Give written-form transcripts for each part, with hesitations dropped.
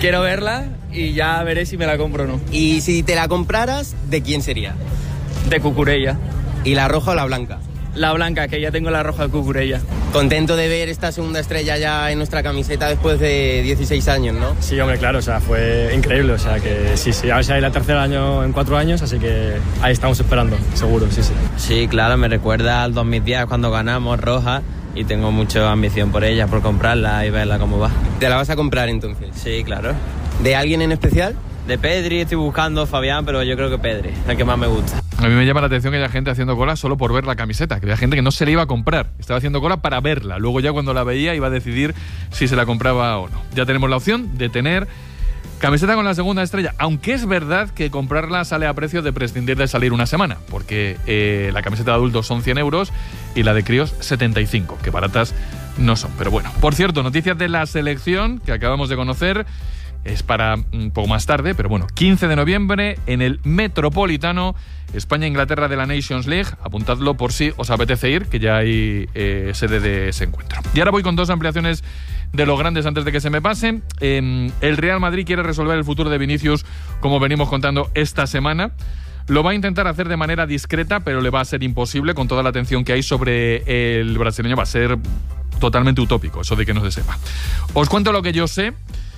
Quiero verla y ya veré si me la compro o no. Y si te la compraras, ¿de quién sería? De Cucurella. ¿Y la roja o la blanca? La blanca, que ya tengo la roja de Cucurella. Contento de ver esta segunda estrella ya en nuestra camiseta después de 16 años, ¿no? Sí, hombre, claro, o sea, fue increíble, o sea, que sí, a ver si hay la tercera año en 4 años, así que ahí estamos esperando, seguro, sí. Sí, claro, me recuerda al 2010 cuando ganamos roja y tengo mucha ambición por ella, por comprarla y verla cómo va. ¿Te la vas a comprar entonces? Sí, claro. ¿De alguien en especial? De Pedri estoy buscando, Fabián, pero yo creo que Pedri, el que más me gusta. A mí me llama la atención que haya gente haciendo cola solo por ver la camiseta, que había gente que no se la iba a comprar, estaba haciendo cola para verla, luego ya cuando la veía iba a decidir si se la compraba o no. Ya tenemos la opción de tener camiseta con la segunda estrella, aunque es verdad que comprarla sale a precio de prescindir de salir una semana, porque la camiseta de adultos son 100 euros y la de críos 75, que baratas no son. Pero bueno, por cierto, noticias de la selección que acabamos de conocer. Es para un poco más tarde, pero bueno, 15 de noviembre en el Metropolitano, España-Inglaterra de la Nations League. Apuntadlo por si os apetece ir, que ya hay sede de ese encuentro. Y ahora voy con 2 ampliaciones de los grandes antes de que se me pasen. El Real Madrid quiere resolver el futuro de Vinicius, como venimos contando esta semana. Lo va a intentar hacer de manera discreta, pero le va a ser imposible con toda la atención que hay sobre el brasileño. Va a ser totalmente utópico eso de que no se sepa. Os cuento lo que yo sé.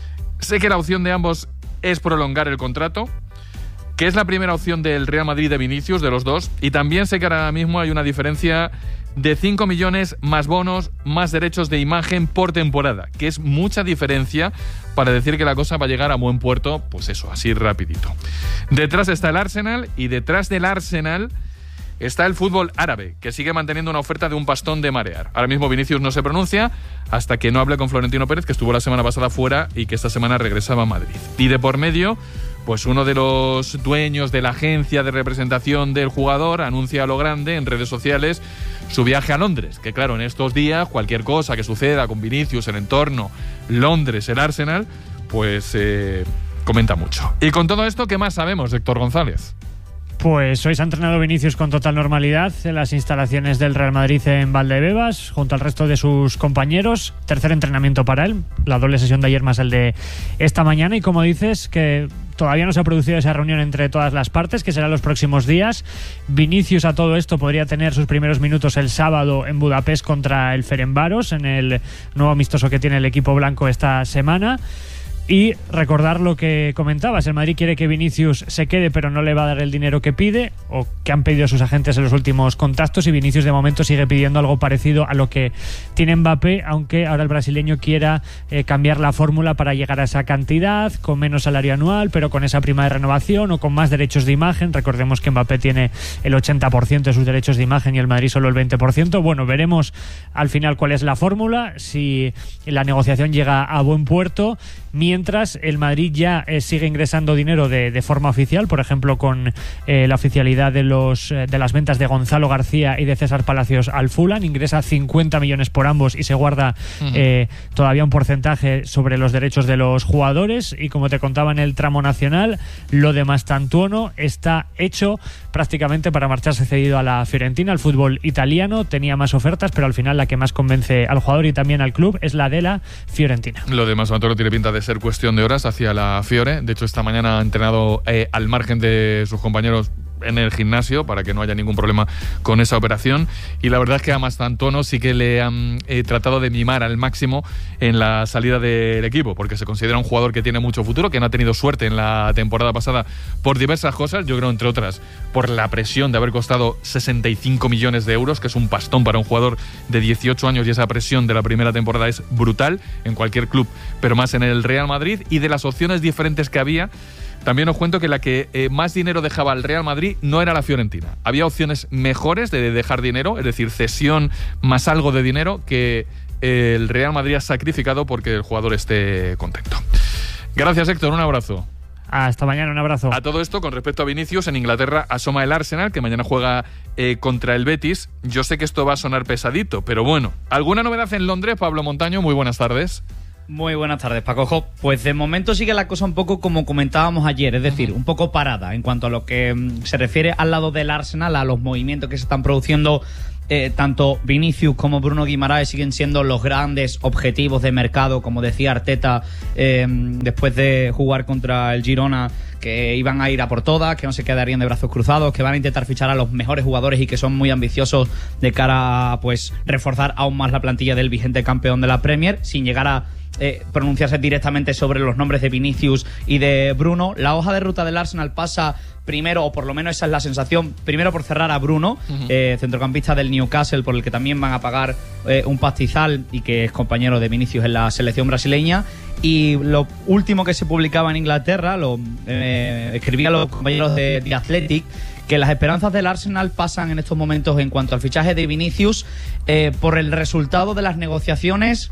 Sé que la opción de ambos es prolongar el contrato, que es la primera opción del Real Madrid de Vinicius, de los dos, y también sé que ahora mismo hay una diferencia de 5 millones más bonos, más derechos de imagen por temporada, que es mucha diferencia para decir que la cosa va a llegar a buen puerto, pues eso, así rapidito. Detrás está el Arsenal y detrás del Arsenal está el fútbol árabe, que sigue manteniendo una oferta de un pastón de marear. Ahora mismo Vinicius no se pronuncia hasta que no hable con Florentino Pérez, que estuvo la semana pasada fuera y que esta semana regresaba a Madrid. Y de por medio, pues uno de los dueños de la agencia de representación del jugador anuncia a lo grande en redes sociales su viaje a Londres, que claro, en estos días cualquier cosa que suceda con Vinicius, el entorno, Londres, el Arsenal, pues comenta mucho. Y con todo esto, ¿qué más sabemos, Héctor González? Pues hoy se ha entrenado Vinicius con total normalidad en las instalaciones del Real Madrid en Valdebebas, junto al resto de sus compañeros. Tercer entrenamiento para él, la doble sesión de ayer más el de esta mañana. Y como dices, que todavía no se ha producido esa reunión entre todas las partes, que será los próximos días. Vinicius a todo esto podría tener sus primeros minutos el sábado en Budapest contra el Ferencváros, en el nuevo amistoso que tiene el equipo blanco esta semana. Y recordar lo que comentabas, el Madrid quiere que Vinicius se quede, pero no le va a dar el dinero que pide o que han pedido sus agentes en los últimos contactos, y Vinicius de momento sigue pidiendo algo parecido a lo que tiene Mbappé, aunque ahora el brasileño quiera cambiar la fórmula para llegar a esa cantidad, con menos salario anual, pero con esa prima de renovación o con más derechos de imagen. Recordemos que Mbappé tiene el 80% de sus derechos de imagen y el Madrid solo el 20%. Bueno, veremos al final cuál es la fórmula, si la negociación llega a buen puerto. Mientras el Madrid ya sigue ingresando dinero de forma oficial, por ejemplo con la oficialidad de las ventas de Gonzalo García y de César Palacios al Fulham. Ingresa 50 millones por ambos y se guarda todavía un porcentaje sobre los derechos de los jugadores. Y como te contaba en el tramo nacional, lo de Mastantuono está hecho prácticamente para marcharse cedido a la Fiorentina, al fútbol italiano. Tenía más ofertas, pero al final la que más convence al jugador y también al club es la de la Fiorentina. Lo de Mastantuono tiene pinta de ser cuestión de horas hacia la Fiore. De hecho, esta mañana ha entrenado al margen de sus compañeros en el gimnasio para que no haya ningún problema con esa operación. Y la verdad es que a Mastantuono sí que le han tratado de mimar al máximo en la salida del equipo, porque se considera un jugador que tiene mucho futuro, que no ha tenido suerte en la temporada pasada por diversas cosas. Yo creo, entre otras, por la presión de haber costado 65 millones de euros, que es un pastón para un jugador de 18 años, y esa presión de la primera temporada es brutal en cualquier club, pero más en el Real Madrid. Y de las opciones diferentes que había, también os cuento que la que más dinero dejaba al Real Madrid no era la Fiorentina. Había opciones mejores de dejar dinero, es decir, cesión más algo de dinero, que el Real Madrid ha sacrificado porque el jugador esté contento. Gracias, Héctor, un abrazo. Hasta mañana, un abrazo. A todo esto, con respecto a Vinicius, en Inglaterra asoma el Arsenal, que mañana juega contra el Betis. Yo sé que esto va a sonar pesadito, pero bueno. ¿Alguna novedad en Londres, Pablo Montaño? Muy buenas tardes. Muy buenas tardes, Paco. Pues de momento sigue la cosa un poco como comentábamos ayer, es decir, un poco parada en cuanto a lo que se refiere al lado del Arsenal, a los movimientos que se están produciendo tanto Vinicius como Bruno Guimaraes siguen siendo los grandes objetivos de mercado, como decía Arteta después de jugar contra el Girona, que iban a ir a por todas, que no se quedarían de brazos cruzados, que van a intentar fichar a los mejores jugadores y que son muy ambiciosos de cara a pues reforzar aún más la plantilla del vigente campeón de la Premier, sin llegar a pronunciarse directamente sobre los nombres de Vinicius y de Bruno. La hoja de ruta del Arsenal pasa primero, o por lo menos esa es la sensación, primero por cerrar a Bruno, centrocampista del Newcastle, por el que también van a pagar un pastizal y que es compañero de Vinicius en la selección brasileña. Y lo último que se publicaba en Inglaterra, escribían los compañeros de The Athletic, que las esperanzas del Arsenal pasan en estos momentos en cuanto al fichaje de Vinicius por el resultado de las negociaciones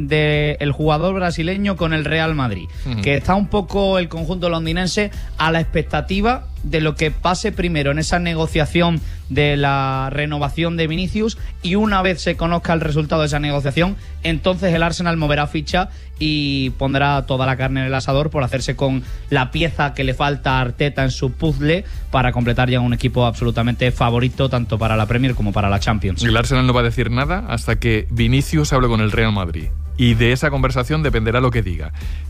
del jugador brasileño con el Real Madrid, que está un poco el conjunto londinense a la expectativa de lo que pase primero en esa negociación de la renovación de Vinicius, y una vez se conozca el resultado de esa negociación, entonces el Arsenal moverá ficha y pondrá toda la carne en el asador por hacerse con la pieza que le falta a Arteta en su puzzle para completar ya un equipo absolutamente favorito tanto para la Premier como para la Champions. El Arsenal no va a decir nada hasta que Vinicius hable con el Real Madrid. Y de esa conversación dependerá lo que diga.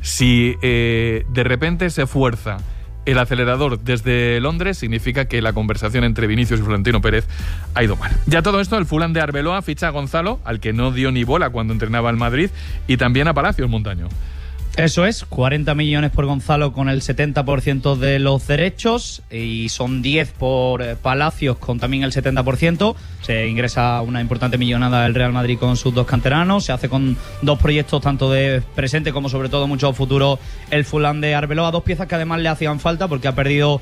Si de repente se fuerza el acelerador desde Londres, significa que la conversación entre Vinicius y Florentino Pérez ha ido mal. Ya todo esto, el Fulham de Arbeloa ficha a Gonzalo, al que no dio ni bola cuando entrenaba al Madrid, y también a Palacios Montaño. Eso es, 40 millones por Gonzalo con el 70% de los derechos, y son 10 por Palacios con también el 70%. Se ingresa una importante millonada del Real Madrid con sus dos canteranos. Se hace con dos proyectos, tanto de presente como sobre todo mucho futuro, el Fulham de Arbeloa. Dos piezas que además le hacían falta porque ha perdido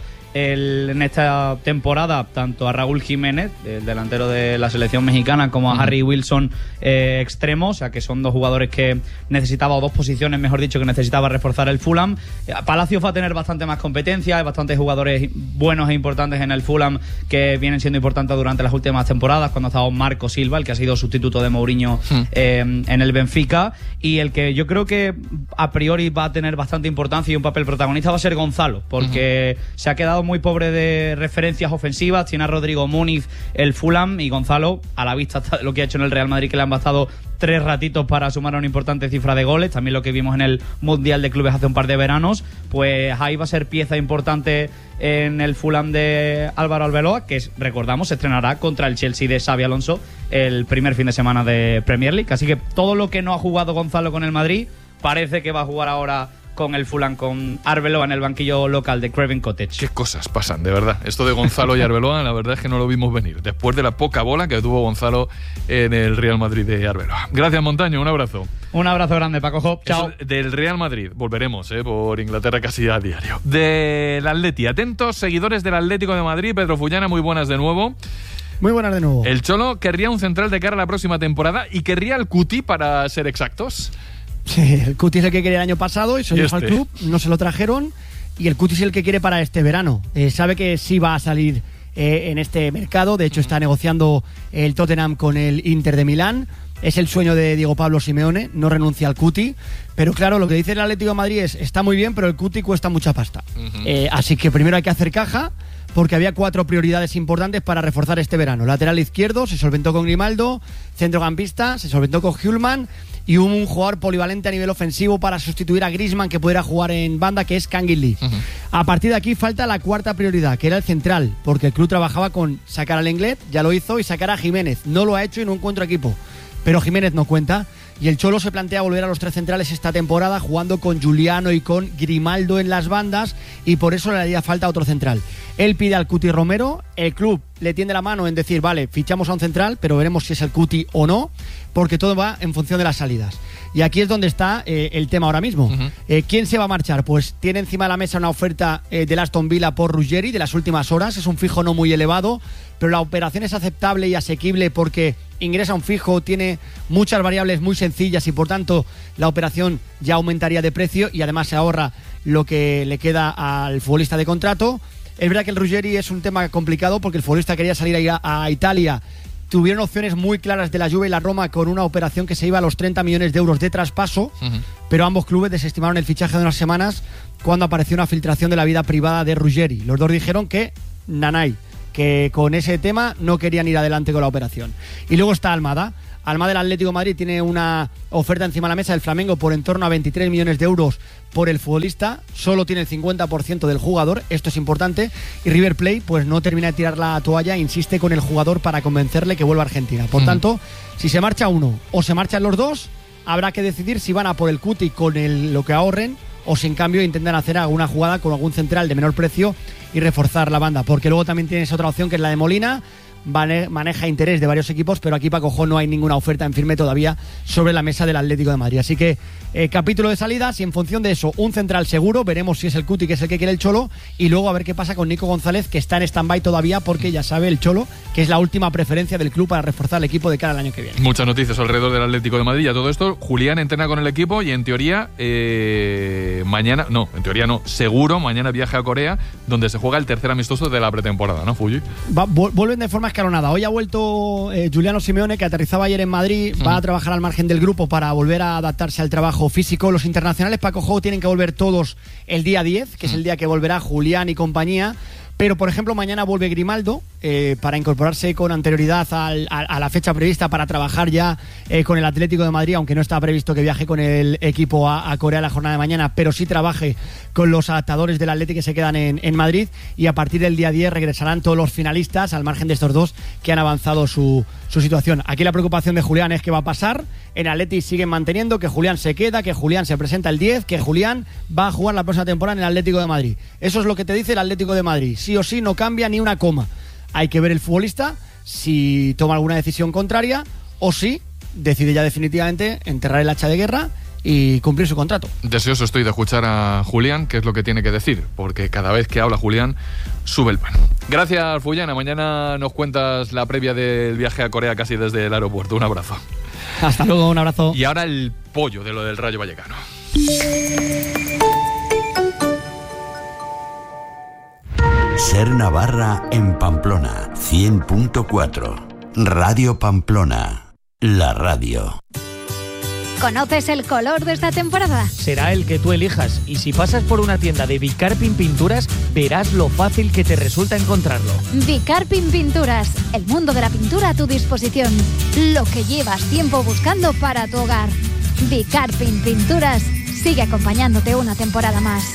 en esta temporada tanto a Raúl Jiménez, el delantero de la selección mexicana, como a Harry Wilson, extremo, o sea que son dos jugadores que necesitaba, o dos posiciones mejor dicho, que necesitaba reforzar el Fulham. Palacios va a tener bastante más competencia, hay bastantes jugadores buenos e importantes en el Fulham que vienen siendo importantes durante las últimas temporadas, cuando ha estado Marco Silva, el que ha sido sustituto de Mourinho en el Benfica, y el que yo creo que a priori va a tener bastante importancia y un papel protagonista va a ser Gonzalo, porque se ha quedado muy pobre de referencias ofensivas. Tiene a Rodrigo Muniz el Fulham, y Gonzalo, a la vista de lo que ha hecho en el Real Madrid, que le han bastado 3 ratitos para sumar una importante cifra de goles, también lo que vimos en el Mundial de Clubes hace un par de veranos, pues ahí va a ser pieza importante en el Fulham de Álvaro Arbeloa, que recordamos se estrenará contra el Chelsea de Xabi Alonso el primer fin de semana de Premier League. Así que todo lo que no ha jugado Gonzalo con el Madrid parece que va a jugar ahora con el Fulham, con Arbeloa en el banquillo local de Craven Cottage. Qué cosas pasan, de verdad. Esto de Gonzalo y Arbeloa, la verdad es que no lo vimos venir, después de la poca bola que tuvo Gonzalo en el Real Madrid de Arbeloa. Gracias, Montaño, un abrazo. Un abrazo grande, Paco Job. Chao. Eso del Real Madrid, volveremos por Inglaterra casi a diario. Del Atleti, atentos seguidores del Atlético de Madrid. Pedro Fullana, muy buenas de nuevo. Muy buenas de nuevo. El Cholo querría un central de cara a la próxima temporada y querría el Cuti, para ser exactos. Sí, el Cuti es el que quería el año pasado y se lo dijo al club, no se lo trajeron, y el Cuti es el que quiere para este verano. Sabe que sí va a salir en este mercado, de hecho está negociando el Tottenham con el Inter de Milán. Es el sueño de Diego Pablo Simeone, no renuncia al Cuti, pero claro, lo que dice el Atlético de Madrid es, está muy bien, pero el Cuti cuesta mucha pasta. Así que primero hay que hacer caja, porque había 4 prioridades importantes para reforzar este verano. Lateral izquierdo, se solventó con Grimaldo; centrocampista, se solventó con Hjulman; y un jugador polivalente a nivel ofensivo para sustituir a Griezmann, que pudiera jugar en banda, que es Kangin Lee. A partir de aquí falta la 4ª prioridad, que era el central, porque el club trabajaba con sacar al Lenglet, ya lo hizo, y sacar a Jiménez. No lo ha hecho y no encuentra equipo, pero Jiménez no cuenta, y el Cholo se plantea volver a los 3 centrales esta temporada, jugando con Giuliano y con Grimaldo en las bandas, y por eso le haría falta otro central. Él pide al Cuti Romero, el club le tiende la mano en decir, vale, fichamos a un central, pero veremos si es el Cuti o no, porque todo va en función de las salidas. Y aquí es donde está el tema ahora mismo. ¿Quién se va a marchar? Pues tiene encima de la mesa una oferta del Aston Villa por Ruggeri de las últimas horas. Es un fijo no muy elevado, pero la operación es aceptable y asequible porque ingresa un fijo, tiene muchas variables muy sencillas y por tanto la operación ya aumentaría de precio y además se ahorra lo que le queda al futbolista de contrato. Es verdad que el Ruggeri es un tema complicado porque el futbolista quería salir a Italia. Tuvieron opciones muy claras de la Juve y la Roma con una operación que se iba a los 30 millones de euros de traspaso, pero ambos clubes desestimaron el fichaje de unas semanas cuando apareció una filtración de la vida privada de Ruggeri. Los dos dijeron que nanay, que con ese tema no querían ir adelante con la operación. Y luego está Almada. Almada del Atlético de Madrid tiene una oferta encima de la mesa del Flamengo por en torno a 23 millones de euros por el futbolista, solo tiene el 50% del jugador, esto es importante, y River Plate pues no termina de tirar la toalla, insiste con el jugador para convencerle que vuelva a Argentina. Por tanto, si se marcha uno o se marchan los dos, habrá que decidir si van a por el Cuti con lo que ahorren o si en cambio intentan hacer alguna jugada con algún central de menor precio y reforzar la banda, porque luego también tienes otra opción que es la de Molina. Maneja interés de varios equipos, pero aquí Paco Jo no hay ninguna oferta en firme todavía sobre la mesa del Atlético de Madrid. Así que capítulo de salidas y en función de eso, un central seguro, veremos si es el Cuti que es el que quiere el Cholo, y luego a ver qué pasa con Nico González, que está en stand-by todavía porque ya sabe el Cholo que es la última preferencia del club para reforzar el equipo de cara al año que viene. Muchas noticias alrededor del Atlético de Madrid. Y a todo esto, Julián entrena con el equipo y en teoría mañana, no, en teoría no, seguro mañana viaja a Corea, donde se juega el tercer amistoso de la pretemporada, ¿no, Fuji? Vuelven de forma escalonada. Hoy ha vuelto Giuliano Simeone, que aterrizaba ayer en Madrid, va a trabajar al margen del grupo para volver a adaptarse al trabajo físico. Los internacionales Paco Jo tienen que volver todos el día 10, que es el día que volverá Julián y compañía. Pero, por ejemplo, mañana vuelve Grimaldo para incorporarse con anterioridad a la fecha prevista para trabajar ya con el Atlético de Madrid, aunque no está previsto que viaje con el equipo a Corea la jornada de mañana, pero sí trabaje con los adaptadores del Atlético que se quedan en Madrid, y a partir del día 10 regresarán todos los finalistas, al margen de estos dos que han avanzado su situación. Aquí la preocupación de Julián es qué va a pasar. En Atleti siguen manteniendo que Julián se queda, que Julián se presenta el 10, que Julián va a jugar la próxima temporada en el Atlético de Madrid. Eso es lo que te dice el Atlético de Madrid. Sí o sí, no cambia ni una coma. Hay que ver el futbolista si toma alguna decisión contraria o si decide ya definitivamente enterrar el hacha de guerra y cumplir su contrato. Deseoso estoy de escuchar a Julián, que es lo que tiene que decir, porque cada vez que habla Julián sube el pan. Gracias, Fullana. Mañana nos cuentas la previa del viaje a Corea casi desde el aeropuerto. Un abrazo. Hasta luego, un abrazo. Y ahora el pollo de lo del Rayo Vallecano. Ser Navarra en Pamplona, 100.4. Radio Pamplona, la radio. ¿Conoces el color de esta temporada? Será el que tú elijas, y si pasas por una tienda de Bicarpin Pinturas, verás lo fácil que te resulta encontrarlo. Bicarpin Pinturas, el mundo de la pintura a tu disposición. Lo que llevas tiempo buscando para tu hogar. Bicarpin Pinturas sigue acompañándote una temporada más.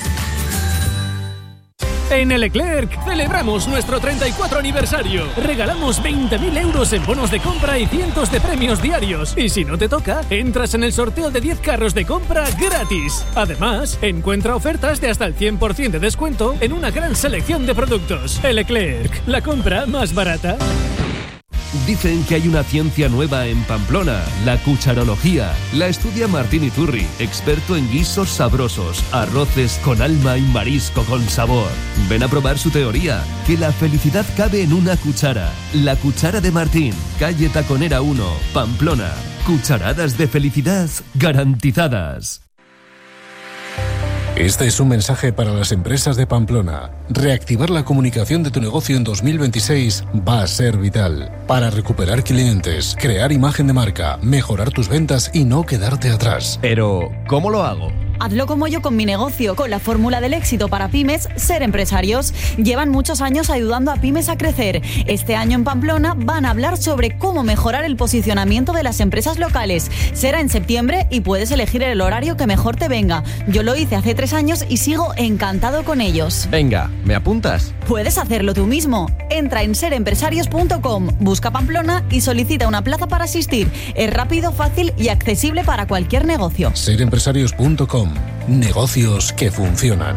En el Leclerc celebramos nuestro 34 aniversario. Regalamos 20.000 euros en bonos de compra y cientos de premios diarios. Y si no te toca, entras en el sorteo de 10 carros de compra gratis. Además, encuentra ofertas de hasta el 100% de descuento en una gran selección de productos. El Leclerc, la compra más barata. Dicen que hay una ciencia nueva en Pamplona, la cucharología. La estudia Martín Iturri, experto en guisos sabrosos, arroces con alma y marisco con sabor. Ven a probar su teoría, que la felicidad cabe en una cuchara. La cuchara de Martín, calle Taconera 1, Pamplona. Cucharadas de felicidad garantizadas. Este es un mensaje para las empresas de Pamplona. Reactivar la comunicación de tu negocio en 2026 va a ser vital para recuperar clientes, crear imagen de marca, mejorar tus ventas y no quedarte atrás. Pero, ¿cómo lo hago? Hazlo como yo con mi negocio, con la fórmula del éxito para pymes, Ser Empresarios. Llevan muchos años ayudando a pymes a crecer. Este año en Pamplona van a hablar sobre cómo mejorar el posicionamiento de las empresas locales. Será en septiembre y puedes elegir el horario que mejor te venga. Yo lo hice hace 3 años y sigo encantado con ellos. Venga, ¿me apuntas? Puedes hacerlo tú mismo. Entra en serempresarios.com, busca Pamplona y solicita una plaza para asistir. Es rápido, fácil y accesible para cualquier negocio. Serempresarios.com. Negocios que funcionan.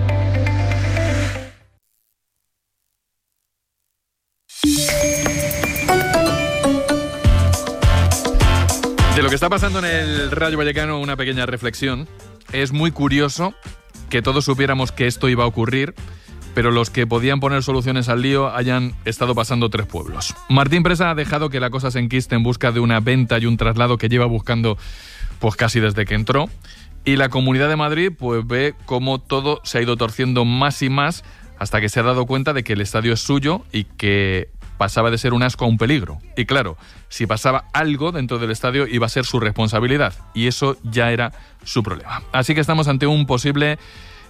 De lo que está pasando en el Rayo Vallecano, una pequeña reflexión. Es muy curioso que todos supiéramos que esto iba a ocurrir, pero los que podían poner soluciones al lío hayan estado pasando 3 pueblos. Martín Presa ha dejado que la cosa se enquiste en busca de una venta y un traslado que lleva buscando pues casi desde que entró. Y la Comunidad de Madrid pues ve cómo todo se ha ido torciendo más y más hasta que se ha dado cuenta de que el estadio es suyo y que pasaba de ser un asco a un peligro. Y claro, si pasaba algo dentro del estadio iba a ser su responsabilidad y eso ya era su problema. Así que estamos ante un posible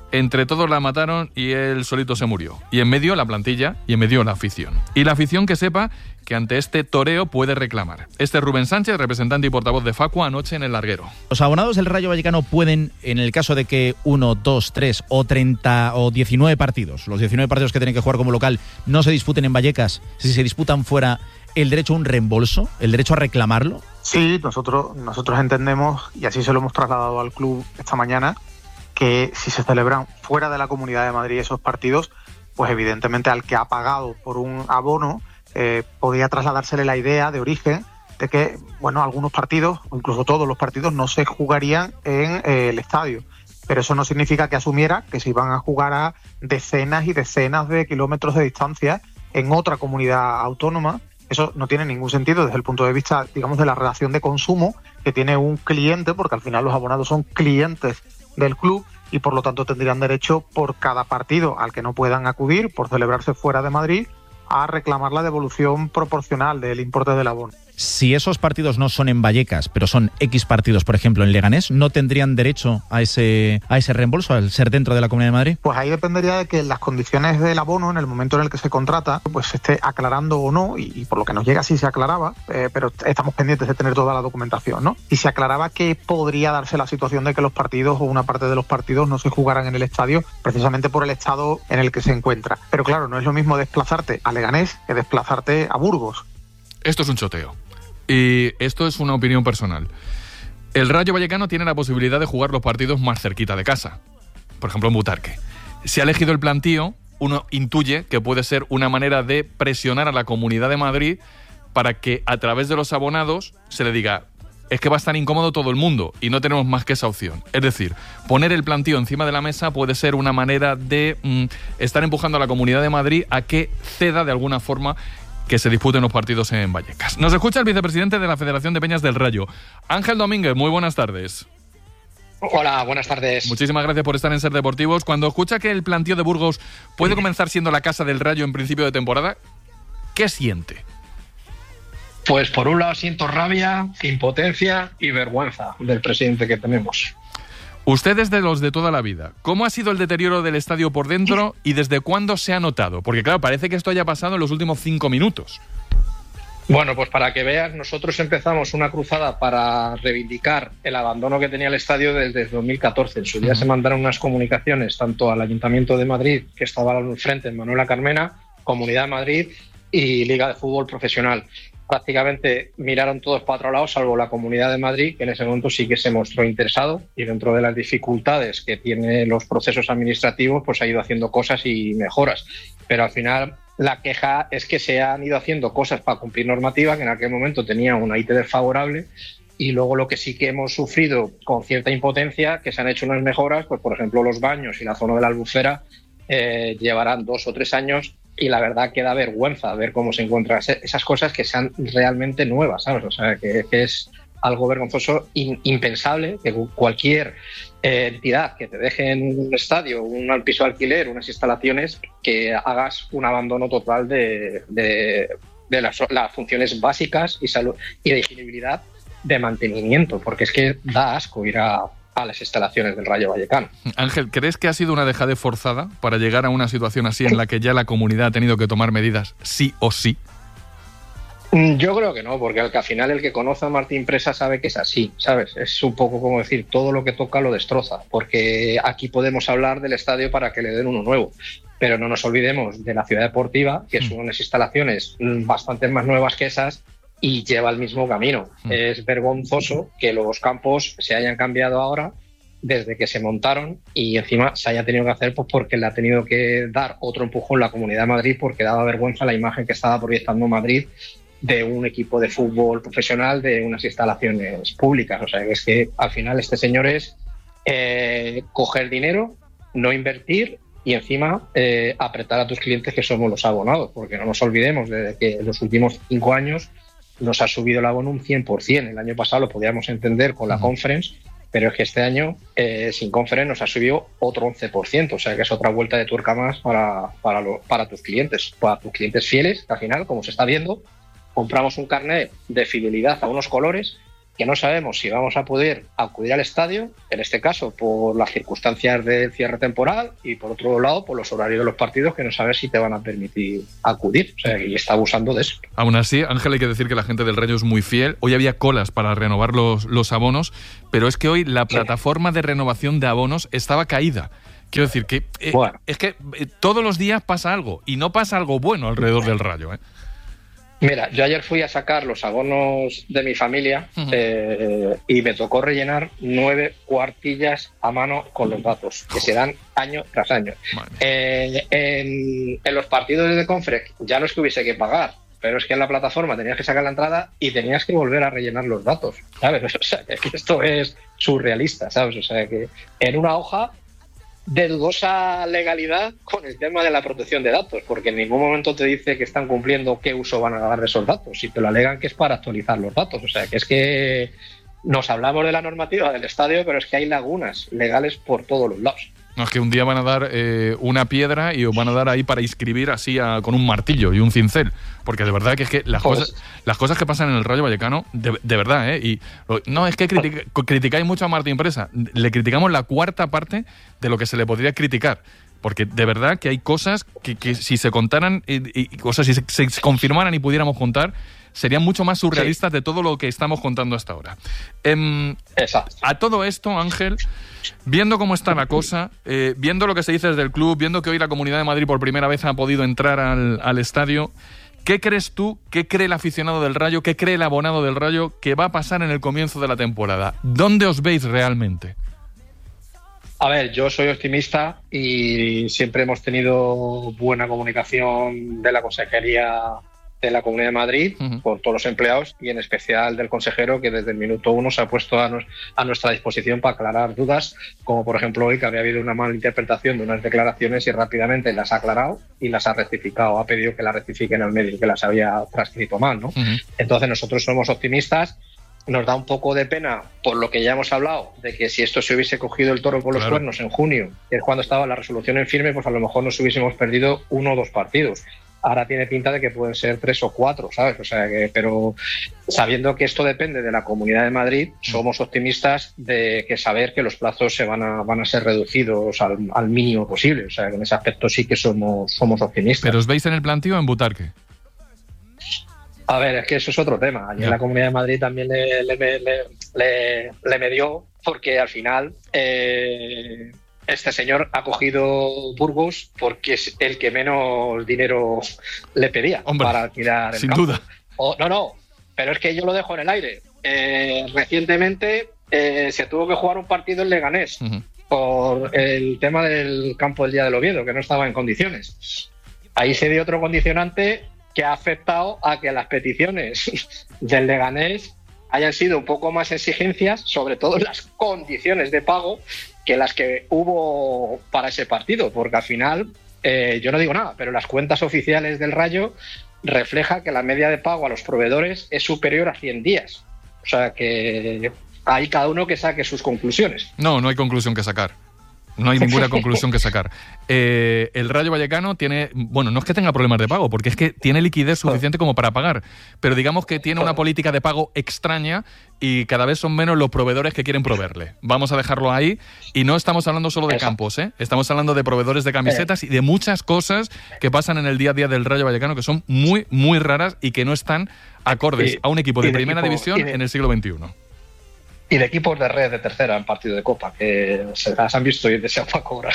Entre todos la mataron y él solito se murió. Y en medio la plantilla y en medio la afición. Y la afición que sepa que ante este toreo puede reclamar. Este es Rubén Sánchez, representante y portavoz de Facua, anoche en el Larguero. Los abonados del Rayo Vallecano pueden, en el caso de que 1, 2, 3 o 30 o 19 partidos, los 19 partidos que tienen que jugar como local, no se disputen en Vallecas, si se disputan fuera, el derecho a un reembolso, el derecho a reclamarlo. Sí, nosotros entendemos, y así se lo hemos trasladado al club esta mañana, que si se celebran fuera de la Comunidad de Madrid esos partidos, pues evidentemente al que ha pagado por un abono podría trasladársele la idea de origen de que, bueno, algunos partidos, o incluso todos los partidos, no se jugarían en el estadio. Pero eso no significa que asumiera que se iban a jugar a decenas y decenas de kilómetros de distancia en otra comunidad autónoma. Eso no tiene ningún sentido desde el punto de vista, digamos, de la relación de consumo que tiene un cliente, porque al final los abonados son clientes del club y por lo tanto tendrían derecho por cada partido al que no puedan acudir por celebrarse fuera de Madrid a reclamar la devolución proporcional del importe del abono. Si esos partidos no son en Vallecas, pero son X partidos, por ejemplo, en Leganés, ¿no tendrían derecho a ese reembolso al ser dentro de la Comunidad de Madrid? Pues ahí dependería de que las condiciones del abono, en el momento en el que se contrata, pues se esté aclarando o no, y por lo que nos llega sí se aclaraba, pero estamos pendientes de tener toda la documentación, ¿no? Y se aclaraba que podría darse la situación de que los partidos o una parte de los partidos no se jugaran en el estadio, precisamente por el estado en el que se encuentra. Pero claro, no es lo mismo desplazarte a Leganés que desplazarte a Burgos. Esto es un choteo. Y esto es una opinión personal. El Rayo Vallecano tiene la posibilidad de jugar los partidos más cerquita de casa. Por ejemplo, en Butarque. Si ha elegido el plantío, uno intuye que puede ser una manera de presionar a la Comunidad de Madrid para que a través de los abonados se le diga: es que va a estar incómodo todo el mundo y no tenemos más que esa opción. Es decir, poner el plantío encima de la mesa puede ser una manera de estar empujando a la Comunidad de Madrid a que ceda de alguna forma que se disputen los partidos en Vallecas. Nos escucha el vicepresidente de la Federación de Peñas del Rayo, Ángel Domínguez. Muy buenas tardes. Hola, buenas tardes. Muchísimas gracias por estar en Ser Deportivos. Cuando escucha que el plantío de Burgos puede comenzar siendo la casa del Rayo en principio de temporada, ¿qué siente? Pues por un lado siento rabia, impotencia y vergüenza del presidente que tenemos. Usted es de los de toda la vida. ¿Cómo ha sido el deterioro del estadio por dentro y desde cuándo se ha notado? Porque claro, parece que esto haya pasado en los últimos 5 minutos. Bueno, pues para que veas, nosotros empezamos una cruzada para reivindicar el abandono que tenía el estadio desde 2014. En su día se mandaron unas comunicaciones tanto al Ayuntamiento de Madrid, que estaba al frente en Manuela Carmena, Comunidad de Madrid y Liga de Fútbol Profesional. Prácticamente miraron todos para otro lado, salvo la Comunidad de Madrid, que en ese momento sí que se mostró interesado y dentro de las dificultades que tienen los procesos administrativos, pues ha ido haciendo cosas y mejoras. Pero al final la queja es que se han ido haciendo cosas para cumplir normativa, que en aquel momento tenía una IT desfavorable, y luego lo que sí que hemos sufrido con cierta impotencia, que se han hecho unas mejoras, pues por ejemplo los baños y la zona de la albufera llevarán 2 o 3 años. Y la verdad que da vergüenza ver cómo se encuentran esas cosas que sean realmente nuevas, ¿sabes? O sea, que es algo vergonzoso, impensable, que cualquier entidad que te deje en un estadio, un piso de alquiler, unas instalaciones, que hagas un abandono total de las funciones básicas y salud y de higienibilidad de mantenimiento, porque es que da asco ir a las instalaciones del Rayo Vallecano. Ángel, ¿crees que ha sido una dejadez forzada para llegar a una situación así en la que ya la comunidad ha tenido que tomar medidas sí o sí? Yo creo que no, porque al final el que conoce a Martín Presa sabe que es así, ¿sabes? Es un poco como decir, todo lo que toca lo destroza, porque aquí podemos hablar del estadio para que le den uno nuevo, pero no nos olvidemos de la ciudad deportiva, que son unas instalaciones bastante más nuevas que esas, y lleva el mismo camino. Es vergonzoso que los campos se hayan cambiado ahora desde que se montaron y encima se haya tenido que hacer pues porque le ha tenido que dar otro empujón la Comunidad de Madrid, porque daba vergüenza la imagen que estaba proyectando Madrid de un equipo de fútbol profesional de unas instalaciones públicas. O sea, que es que al final este señor es coger dinero, no invertir y encima apretar a tus clientes, que somos los abonados, porque no nos olvidemos de que en los últimos 5 años nos ha subido el abono un 100%. El año pasado lo podíamos entender con la Conference, pero es que este año sin Conference nos ha subido otro 11%, o sea que es otra vuelta de tuerca más para tus clientes fieles, que al final, como se está viendo, compramos un carnet de fidelidad a unos colores que no sabemos si vamos a poder acudir al estadio, en este caso por las circunstancias del cierre temporal y por otro lado por los horarios de los partidos, que no sabes si te van a permitir acudir. O sea, y está abusando de eso. Aún así, Ángel, hay que decir que la gente del Rayo es muy fiel. Hoy había colas para renovar los abonos, pero es que hoy la plataforma de renovación de abonos estaba caída. Quiero decir que es que todos los días pasa algo, y no pasa algo bueno alrededor del Rayo, ¿eh? Mira, yo ayer fui a sacar los abonos de mi familia y me tocó rellenar 9 cuartillas a mano con los datos, que se dan año tras año. En los partidos de Confrec ya no es que hubiese que pagar, pero es que en la plataforma tenías que sacar la entrada y tenías que volver a rellenar los datos, ¿sabes? O sea, que esto es surrealista, ¿sabes? O sea, que en una hoja de dudosa legalidad con el tema de la protección de datos, porque en ningún momento te dice que están cumpliendo qué uso van a dar de esos datos, y te lo alegan que es para actualizar los datos. O sea, que es que nos hablamos de la normativa del estadio, pero es que hay lagunas legales por todos los lados. No, es que un día van a dar una piedra y os van a dar ahí para inscribir así con un martillo y un cincel, porque de verdad que es que las cosas que pasan en el Rayo Vallecano, de verdad, y no es que criticáis mucho a Martín Presa, le criticamos la cuarta parte de lo que se le podría criticar, porque de verdad que hay cosas que si se contaran o sea, si se confirmaran y pudiéramos contar, serían mucho más surrealistas de todo lo que estamos contando hasta ahora. Exacto. A todo esto, Ángel, viendo cómo está la cosa, viendo lo que se dice desde el club, viendo que hoy la Comunidad de Madrid por primera vez ha podido entrar al estadio, ¿qué crees tú, qué cree el aficionado del Rayo, qué cree el abonado del Rayo que va a pasar en el comienzo de la temporada? ¿Dónde os veis realmente? A ver, yo soy optimista y siempre hemos tenido buena comunicación de la Consejería de la Comunidad de Madrid por todos los empleados y en especial del consejero, que desde el minuto 1 se ha puesto a nuestra disposición para aclarar dudas, como por ejemplo hoy, que había habido una mala interpretación de unas declaraciones y rápidamente las ha aclarado y las ha rectificado, ha pedido que las rectifiquen al medio, que las había transcrito mal, ¿no? Entonces nosotros somos optimistas. Nos da un poco de pena por lo que ya hemos hablado, de que si esto se hubiese cogido el toro por los cuernos en junio, que es cuando estaba la resolución en firme, pues a lo mejor nos hubiésemos perdido 1 o 2 partidos. Ahora tiene pinta de que pueden ser 3 o 4, ¿sabes? O sea que, pero sabiendo que esto depende de la Comunidad de Madrid, somos optimistas de que saber que los plazos se van a ser reducidos al mínimo posible. O sea que en ese aspecto sí que somos optimistas. ¿Pero os veis en el plantío o en Butarque? A ver, es que eso es otro tema. Allí en la Comunidad de Madrid también le medió, porque al final este señor ha cogido Burgos porque es el que menos dinero le pedía. Hombre, para alquilar el sin campo. duda. No, pero es que yo lo dejo en el aire. Recientemente se tuvo que jugar un partido en Leganés por el tema del campo del Día del Oviedo, que no estaba en condiciones. Ahí se dio otro condicionante que ha afectado a que las peticiones del Leganés hayan sido un poco más exigencias, sobre todo en las condiciones de pago, que las que hubo para ese partido, porque al final, yo no digo nada, pero las cuentas oficiales del Rayo refleja que la media de pago a los proveedores es superior a 100 días. O sea que hay cada uno que saque sus conclusiones. No hay conclusión que sacar. No hay ninguna conclusión que sacar. El Rayo Vallecano tiene... Bueno, no es que tenga problemas de pago, porque es que tiene liquidez suficiente como para pagar. Pero digamos que tiene una política de pago extraña y cada vez son menos los proveedores que quieren proveerle. Vamos a dejarlo ahí. Y no estamos hablando solo de campos, ¿eh? Estamos hablando de proveedores de camisetas y de muchas cosas que pasan en el día a día del Rayo Vallecano que son muy, muy raras y que no están acordes a un equipo de primera división en el siglo XXI. Y de equipos de red de tercera en partido de Copa, que se las han visto y desean para cobrar.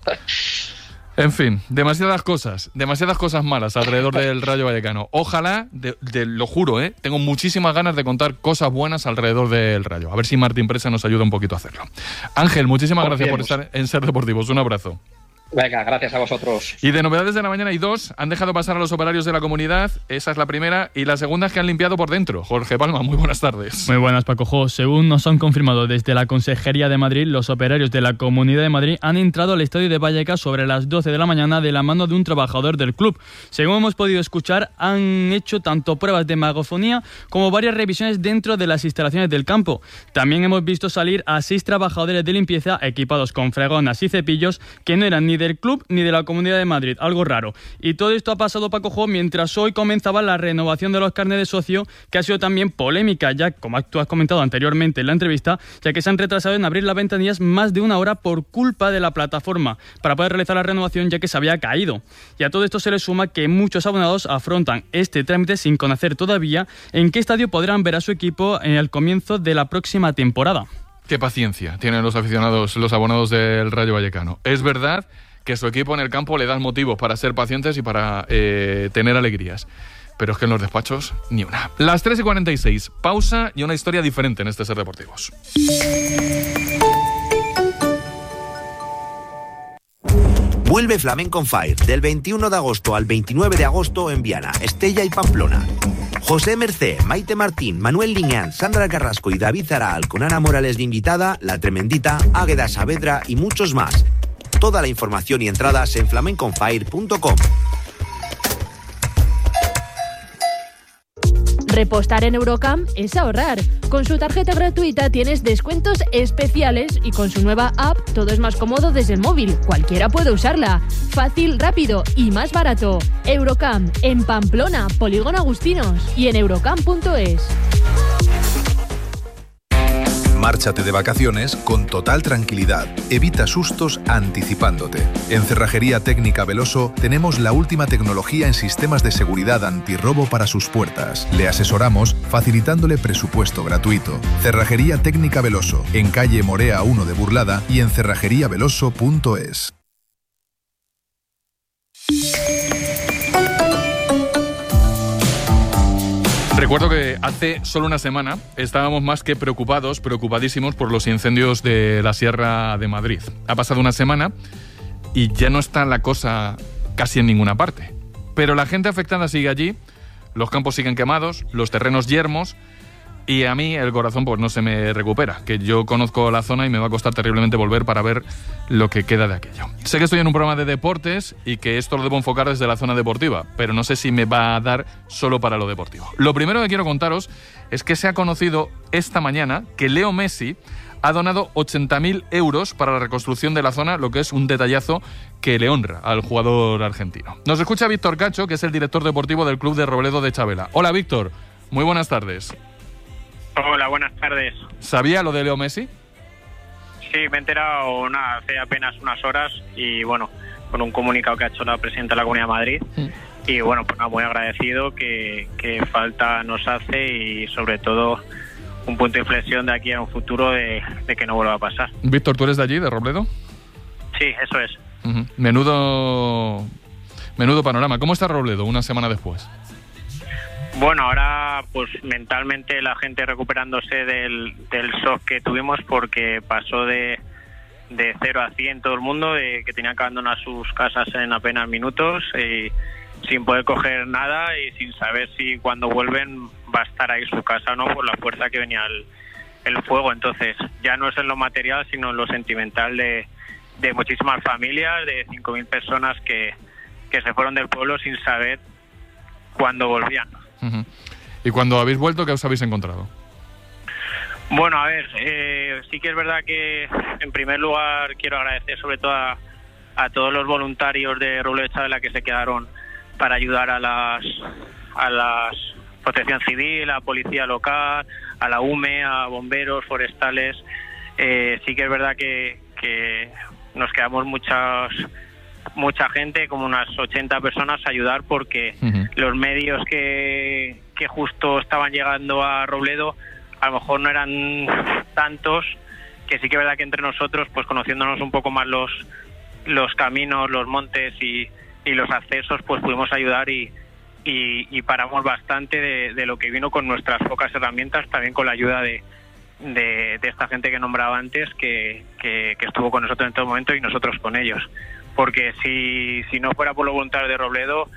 En fin, demasiadas cosas malas alrededor del Rayo Vallecano. Ojalá, lo juro, tengo muchísimas ganas de contar cosas buenas alrededor del Rayo. A ver si Martín Presa nos ayuda un poquito a hacerlo. Ángel, muchísimas gracias por estar en Ser Deportivos. Un abrazo. Venga, gracias a vosotros. Y de novedades de la mañana hay 2. Han dejado pasar a los operarios de la comunidad. Esa es la primera. Y la segunda es que han limpiado por dentro. Jorge Palma, muy buenas tardes. Muy buenas, Paco Jo. Según nos han confirmado desde la Consejería de Madrid, los operarios de la Comunidad de Madrid han entrado al estadio de Vallecas sobre las 12 de la mañana de la mano de un trabajador del club. Según hemos podido escuchar, han hecho tanto pruebas de magofonía como varias revisiones dentro de las instalaciones del campo. También hemos visto salir a 6 trabajadores de limpieza equipados con fregonas y cepillos que no eran ni ni del club ni de la Comunidad de Madrid, algo raro. Y todo esto ha pasado, Paco, mientras hoy comenzaba la renovación de los carnets de socio, que ha sido también polémica, ya como tú has comentado anteriormente en la entrevista, ya que se han retrasado en abrir las ventanillas más de una hora por culpa de la plataforma para poder realizar la renovación, ya que se había caído. Y a todo esto se le suma que muchos abonados afrontan este trámite sin conocer todavía en qué estadio podrán ver a su equipo en el comienzo de la próxima temporada. Qué paciencia tienen los aficionados, los abonados del Rayo Vallecano. Es verdad que su equipo en el campo le da motivos para ser pacientes y para tener alegrías. Pero es que en los despachos, ni una. Las 3:46, pausa y una historia diferente en este Ser Deportivos. Vuelve Flamenco on Fire del 21 de agosto al 29 de agosto en Viana, Estella y Pamplona. José Mercé, Maite Martín, Manuel Liñán, Sandra Carrasco y David Zaral, con Ana Morales de invitada, La Tremendita, Águeda Saavedra y muchos más. Toda la información y entradas en flamenconfire.com. Repostar en Eurocamp es ahorrar. Con su tarjeta gratuita tienes descuentos especiales y con su nueva app todo es más cómodo desde el móvil. Cualquiera puede usarla. Fácil, rápido y más barato. Eurocamp en Pamplona, Polígono Agustinos y en eurocamp.es. Márchate de vacaciones con total tranquilidad. Evita sustos anticipándote. En Cerrajería Técnica Veloso tenemos la última tecnología en sistemas de seguridad antirrobo para sus puertas. Le asesoramos facilitándole presupuesto gratuito. Cerrajería Técnica Veloso, en calle Morea 1 de Burlada y en cerrajeriaveloso.es. Recuerdo que hace solo una semana estábamos más que preocupadísimos por los incendios de la Sierra de Madrid. Ha pasado una semana y ya no está la cosa casi en ninguna parte. Pero la gente afectada sigue allí, los campos siguen quemados, los terrenos yermos y a mí el corazón pues no se me recupera, que yo conozco la zona y me va a costar terriblemente volver para ver lo que queda de aquello. Sé que estoy en un programa de deportes y que esto lo debo enfocar desde la zona deportiva, pero no sé si me va a dar solo para lo deportivo. Lo primero que quiero contaros es que se ha conocido esta mañana que Leo Messi ha donado 80.000 euros para la reconstrucción de la zona, lo que es un detallazo que le honra al jugador argentino. Nos escucha Víctor Cacho, que es el director deportivo del club de Robledo de Chavela. Hola Víctor, muy buenas tardes. Hola, buenas tardes. ¿Sabía lo de Leo Messi? Sí, me he enterado hace apenas unas horas y bueno, con un comunicado que ha hecho la presidenta de la Comunidad de Madrid. Y bueno, pues nada, muy agradecido, que falta nos hace y sobre todo un punto de inflexión de aquí a un futuro de que no vuelva a pasar. Víctor, ¿tú eres de allí, de Robledo? Sí, eso es. Menudo panorama. ¿Cómo está Robledo una semana después? Bueno, ahora pues mentalmente la gente recuperándose del shock que tuvimos, porque pasó de 0 a 100 todo el mundo, de que tenían que abandonar sus casas en apenas minutos y sin poder coger nada y sin saber si cuando vuelven va a estar ahí su casa o no, por la fuerza que venía el fuego. Entonces ya no es en lo material sino en lo sentimental de muchísimas familias, de 5.000 personas que se fueron del pueblo sin saber cuándo volvían. ¿Y cuando habéis vuelto, qué os habéis encontrado? Bueno, a ver, sí que es verdad que en primer lugar quiero agradecer sobre todo a todos los voluntarios de Robledo de Chavela que se quedaron para ayudar a las Protección Civil, a Policía Local, a la UME, a bomberos, forestales. Sí que es verdad que nos quedamos mucha gente, como unas 80 personas, a ayudar, porque los medios que justo estaban llegando a Robledo a lo mejor no eran tantos, que sí que es verdad que entre nosotros, pues conociéndonos un poco más los caminos, los montes y los accesos, pues pudimos ayudar y paramos bastante de lo que vino con nuestras pocas herramientas, también con la ayuda de esta gente que nombraba antes, que estuvo con nosotros en todo momento y nosotros con ellos. Porque si no fuera por los voluntarios de Robledo,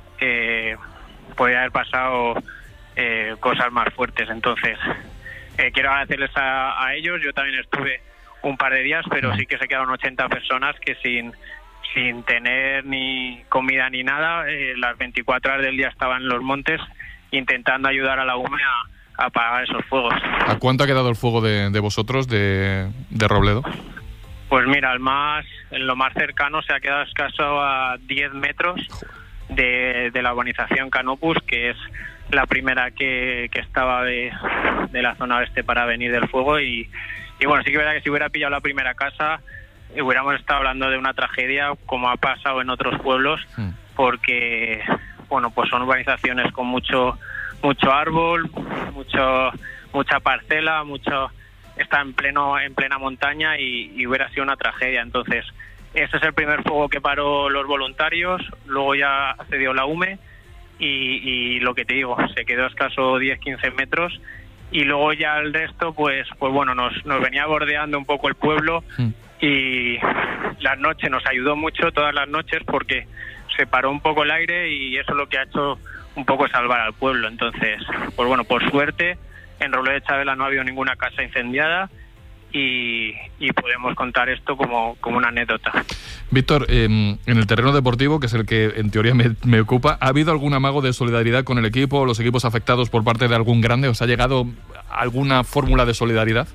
podría haber pasado cosas más fuertes. Entonces, quiero agradecerles a ellos. Yo también estuve un par de días, pero sí que se quedaron 80 personas que sin tener ni comida ni nada, las 24 horas del día estaban en los montes intentando ayudar a la UME a apagar esos fuegos. ¿A cuánto ha quedado el fuego de vosotros, de Robledo? Pues mira, en lo más cercano se ha quedado escaso a 10 metros de la urbanización Canopus, que es la primera que estaba de la zona oeste para venir del fuego. Y bueno, sí que es verdad que si hubiera pillado la primera casa, hubiéramos estado hablando de una tragedia, como ha pasado en otros pueblos, porque bueno, pues son urbanizaciones con mucho árbol, mucha parcela, está en plena montaña y hubiera sido una tragedia. Entonces, ese es el primer fuego que paró los voluntarios, luego ya accedió la UME y lo que te digo, se quedó escaso 10-15 metros y luego ya el resto, pues bueno, nos venía bordeando un poco el pueblo y la noche nos ayudó mucho, todas las noches, porque se paró un poco el aire y eso es lo que ha hecho un poco salvar al pueblo. Entonces, pues bueno, por suerte en Robledo de Chavela no ha habido ninguna casa incendiada y podemos contar esto como una anécdota. Víctor, en el terreno deportivo, que es el que en teoría me ocupa, ¿ha habido algún amago de solidaridad con el equipo o los equipos afectados por parte de algún grande? ¿Os ha llegado alguna fórmula de solidaridad?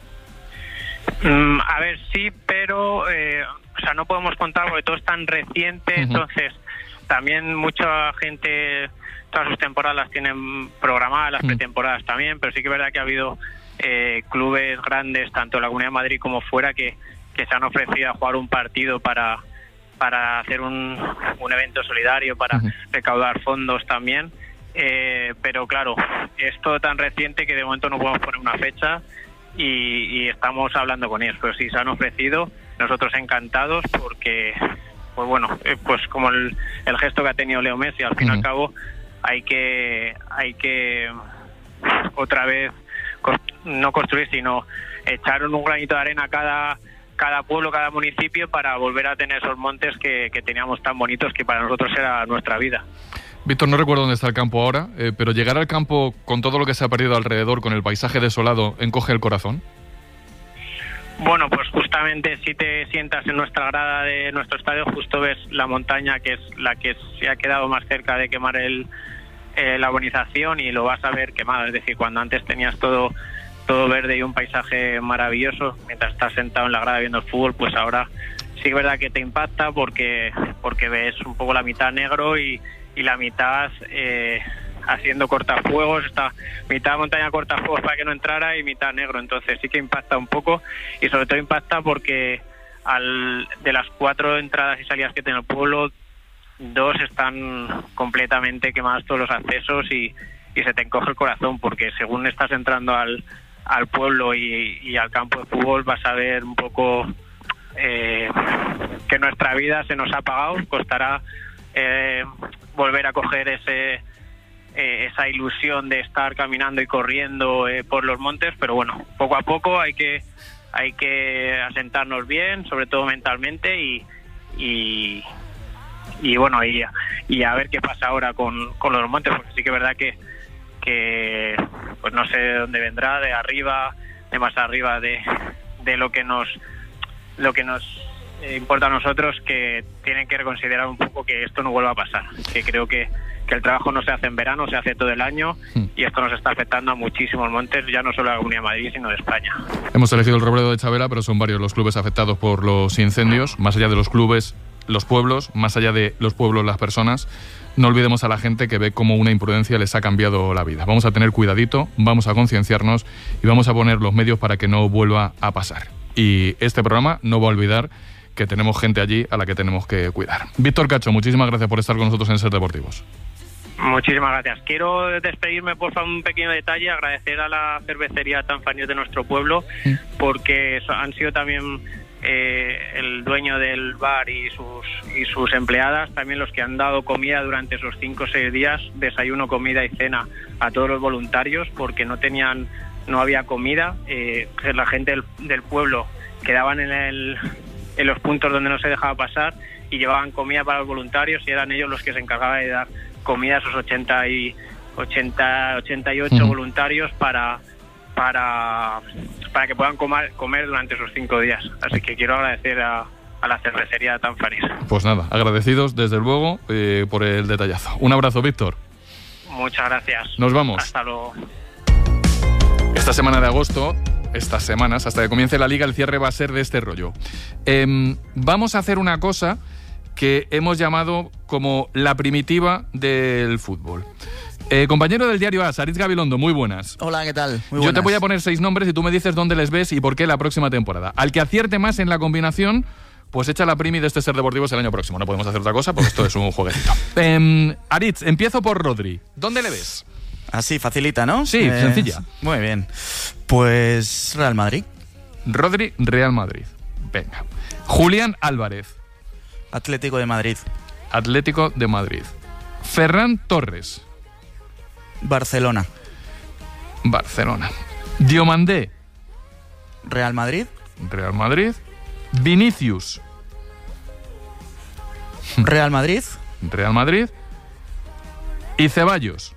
A ver, sí, pero no podemos contar porque todo es tan reciente, entonces también mucha gente todas sus temporadas las tienen programadas, las pretemporadas también, pero sí que es verdad que ha habido clubes grandes, tanto en la Comunidad de Madrid como fuera, que se han ofrecido a jugar un partido para hacer un evento solidario, para recaudar fondos también, pero claro, es todo tan reciente que de momento no podemos poner una fecha y estamos hablando con ellos, pero sí se han ofrecido, nosotros encantados, porque pues bueno, pues como el gesto que ha tenido Leo Messi, al fin y al cabo hay que otra vez no construir, sino echar un granito de arena a cada pueblo, cada municipio, para volver a tener esos montes que teníamos tan bonitos, que para nosotros era nuestra vida. Víctor, no recuerdo dónde está el campo ahora, pero llegar al campo con todo lo que se ha perdido alrededor, con el paisaje desolado, ¿encoge el corazón? Bueno, pues justamente si te sientas en nuestra grada de nuestro estadio, justo ves la montaña, que es la que se ha quedado más cerca de quemar la urbanización, y lo vas a ver quemado. Es decir, cuando antes tenías todo verde y un paisaje maravilloso mientras estás sentado en la grada viendo el fútbol, pues ahora sí que es verdad que te impacta porque ves un poco la mitad negro y la mitad haciendo cortafuegos, esta mitad montaña cortafuegos para que no entrara y mitad negro. Entonces sí que impacta un poco, y sobre todo impacta porque de las 4 entradas y salidas que tiene el pueblo, 2 están completamente quemados, todos los accesos, y se te encoge el corazón, porque según estás entrando al pueblo y al campo de fútbol, vas a ver un poco que nuestra vida se nos ha apagado. Costará volver a coger esa ilusión de estar caminando y corriendo por los montes, pero bueno, poco a poco hay que asentarnos bien, sobre todo mentalmente, y bueno, y a ver qué pasa ahora con los montes, porque sí que es verdad que pues no sé de dónde vendrá, de arriba, de más arriba, de lo que nos importa a nosotros, que tienen que reconsiderar un poco que esto no vuelva a pasar, que creo que el trabajo no se hace en verano, se hace todo el año, y esto nos está afectando a muchísimos montes, ya no solo a la Comunidad de Madrid, sino de España. Hemos elegido el Robledo de Chavela, pero son varios los clubes afectados por los incendios, más allá de los clubes, los pueblos, más allá de los pueblos, las personas. No olvidemos a la gente que ve cómo una imprudencia les ha cambiado la vida. Vamos a tener cuidadito, vamos a concienciarnos y vamos a poner los medios para que no vuelva a pasar. Y este programa no va a olvidar que tenemos gente allí a la que tenemos que cuidar. Víctor Cacho, muchísimas gracias por estar con nosotros en Ser Deportivos. Muchísimas gracias. Quiero despedirme, por favor, un pequeño detalle, agradecer a la cervecería Tanfanies de nuestro pueblo, porque han sido también el dueño del bar y sus empleadas también los que han dado comida durante esos 5 o 6 días, desayuno, comida y cena a todos los voluntarios, porque no había comida. La gente del pueblo quedaban en los puntos donde no se dejaba pasar y llevaban comida para los voluntarios, y eran ellos los que se encargaban de dar comida a esos 88 voluntarios para que puedan comer durante esos 5 días. Así que quiero agradecer a la cervecería Tanfanies. Pues nada, agradecidos desde luego por el detallazo. Un abrazo, Víctor. Muchas gracias. Nos vamos. Hasta luego. Esta semana de agosto estas semanas, hasta que comience la Liga, el cierre va a ser de este rollo. Vamos a hacer una cosa que hemos llamado como la primitiva del fútbol. Compañero del diario AS, Aritz Gabilondo, muy buenas. Hola, ¿qué tal? Muy Yo buenas. te voy a poner 6 nombres y tú me dices dónde les ves y por qué la próxima temporada. Al que acierte más en la combinación, pues echa la primi de este Ser Deportivos el año próximo. No podemos hacer otra cosa porque esto es un jueguetito. Aritz, empiezo por Rodri. ¿Dónde le ves? Así, facilita, ¿no? Sí, sencilla. Muy bien. Pues Real Madrid. Rodri, Real Madrid. Venga. Julián Álvarez. Atlético de Madrid. Atlético de Madrid. Ferran Torres. Barcelona. Barcelona. Diomandé. Real Madrid. Real Madrid. Vinicius. Real Madrid. Real Madrid. Y Ceballos.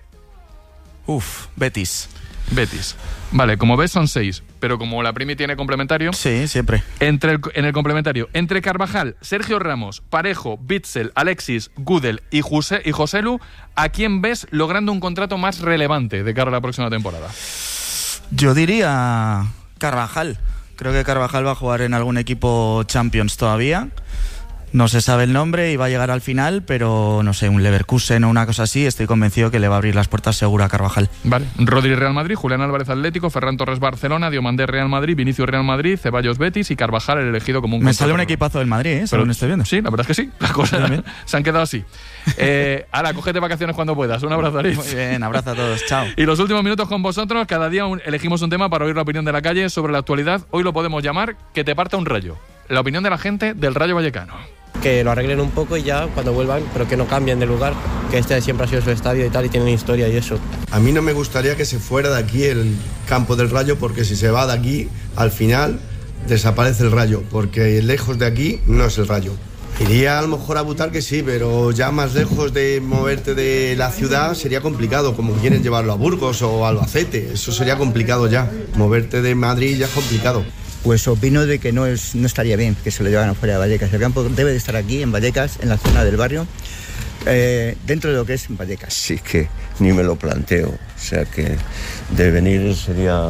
Betis. Betis. Vale, como ves son 6, pero como la primi tiene complementario... Sí, siempre. En el complementario, entre Carvajal, Sergio Ramos, Parejo, Bitzel, Alexis, Gudel y Joselu, ¿a quién ves logrando un contrato más relevante de cara a la próxima temporada? Yo diría Carvajal. Creo que Carvajal va a jugar en algún equipo Champions todavía. No se sabe el nombre y va a llegar al final, pero no sé, un Leverkusen o una cosa así, estoy convencido que le va a abrir las puertas seguro a Carvajal. Vale, Rodri Real Madrid, Julián Álvarez Atlético, Ferran Torres Barcelona, Diomandé Real Madrid, Vinicius Real Madrid, Ceballos Betis y Carvajal el elegido como un... Me sale un equipazo del Madrid, según estoy viendo. Sí, la verdad es que sí, las cosas se han quedado así. Ala, cógete vacaciones cuando puedas. Un abrazo, Aritz. Muy bien, abrazo a todos, chao. Y los últimos minutos con vosotros, cada día elegimos un tema para oír la opinión de la calle sobre la actualidad. Hoy lo podemos llamar que te parta un rayo. La opinión de la gente del Rayo Vallecano. Que lo arreglen un poco y ya cuando vuelvan, pero que no cambien de lugar, que este siempre ha sido su estadio y tal, y tienen historia y eso. A mí no me gustaría que se fuera de aquí el campo del Rayo, porque si se va de aquí, al final desaparece el Rayo, porque lejos de aquí no es el Rayo. Iría a lo mejor a Butarque, sí, pero ya más lejos de moverte de la ciudad sería complicado, como quieren llevarlo a Burgos o a Albacete, eso sería complicado ya. Moverte de Madrid ya es complicado. Pues opino de que no estaría bien que se lo llevaran fuera de Vallecas. El campo debe de estar aquí, en Vallecas, en la zona del barrio, dentro de lo que es Vallecas. Sí, que ni me lo planteo. O sea que de venir sería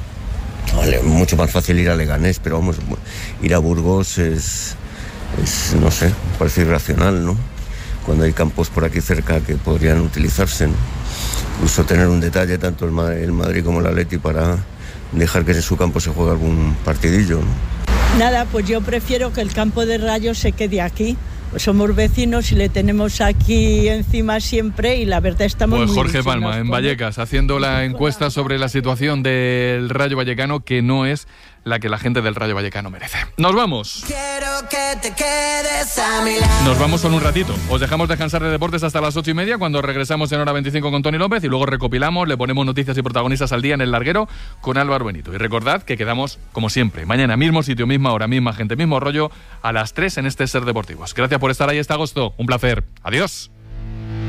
mucho más fácil ir a Leganés, pero vamos, ir a Burgos es no sé, parece irracional, ¿no? Cuando hay campos por aquí cerca que podrían utilizarse, ¿no? Incluso tener un detalle, tanto el Madrid como el Atleti, para dejar que en su campo se juegue algún partidillo, ¿no? Nada, pues yo prefiero que el campo de Rayo se quede aquí. Somos vecinos y le tenemos aquí encima siempre y la verdad estamos pues muy Jorge ilusionados Palma, en con Vallecas, haciendo la encuesta sobre la situación del Rayo Vallecano, que no es la que la gente del Rayo Vallecano merece. ¡Nos vamos! Quiero que te quedes a mi lado. Nos vamos solo un ratito. Os dejamos descansar de deportes hasta las 8:30, cuando regresamos en hora 25 con Tony López, y luego recopilamos, le ponemos noticias y protagonistas al día en El Larguero con Álvaro Benito. Y recordad que quedamos, como siempre, mañana mismo sitio, misma hora, misma gente, mismo rollo, a las 3 en este Ser Deportivos. Gracias por estar ahí este agosto. Un placer. Adiós.